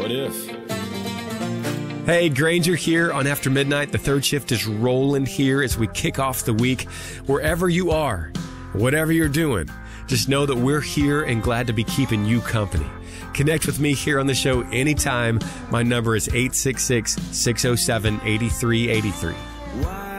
What if? Hey, Granger here on After Midnight. The third shift is rolling here as we kick off the week. Wherever you are, whatever you're doing, just know that we're here and glad to be keeping you company. Connect with me here on the show anytime. My number is 866-607-8383.